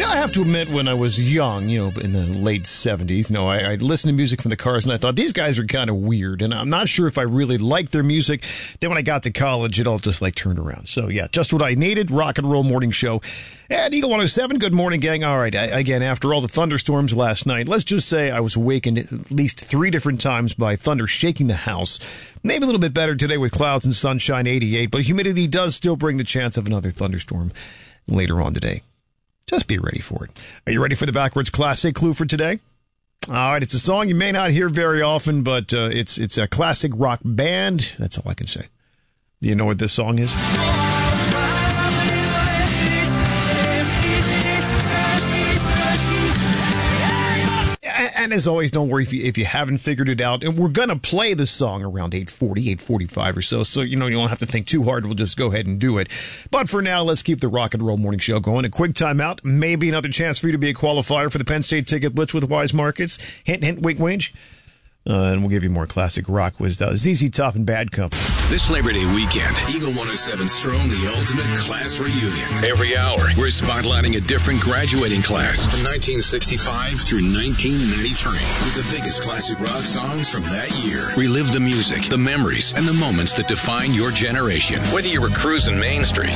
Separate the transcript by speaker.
Speaker 1: Yeah, I have to admit, when I was young, in the late 70s, I listened to music from the Cars, and I thought, these guys are kind of weird, and I'm not sure if I really liked their music. Then when I got to college, it all just, turned around. So, yeah, just what I needed, rock and roll morning show. And Eagle 107, good morning, gang. All right, again, after all the thunderstorms last night, let's just say I was awakened at least 3 different times by thunder shaking the house. Maybe a little bit better today with clouds and sunshine, 88, but humidity does still bring the chance of another thunderstorm later on today. Just be ready for it. Are you ready for the Backwards Classic clue for today? All right, it's a song you may not hear very often, but it's a classic rock band. That's all I can say. Do you know what this song is? And as always, don't worry if you haven't figured it out. And we're going to play the song around 8:40, 8:45 or so. So, you don't have to think too hard. We'll just go ahead and do it. But for now, let's keep the rock and roll morning show going. A quick timeout. Maybe another chance for you to be a qualifier for the Penn State Ticket Blitz with Wise Markets. Hint, hint, wink, wink. And we'll give you more classic rock with ZZ Top and Bad Company.
Speaker 2: This Labor Day weekend, Eagle 107's throwing the ultimate class reunion. Every hour, we're spotlighting a different graduating class from 1965 through 1993 with the biggest classic rock songs from that year. Relive the music, the memories, and the moments that define your generation. Whether you were cruising Main Street